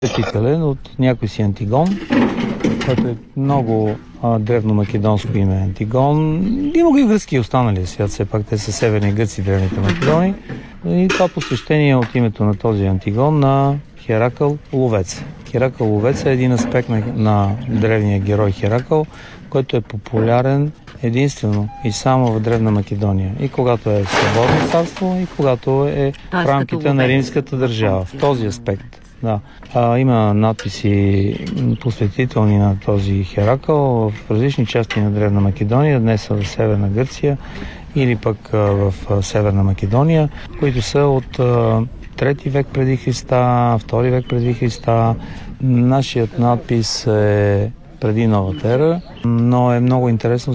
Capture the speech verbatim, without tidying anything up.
Светителен от някой си Антигон, който е много а, древно македонско име Антигон. Има го и гръцки останали свят, все пак те са северни гърци, древните македони. И това посвещение от името на този Антигон на Херакъл Ловец. Херакъл Ловец е един аспект на, на древния герой Херакъл, който е популярен единствено и само в Древна Македония. И когато е свободно царство, и когато е в рамките на римската държава. В този аспект. Да. А, има надписи посветителни на този Херакъл в различни части на Древна Македония, днес са в Северна Гърция или пък а, в а, Северна Македония, които са от а, трети век преди Христа, втори век преди Христа. Нашият надпис е преди новата ера, но е много интересно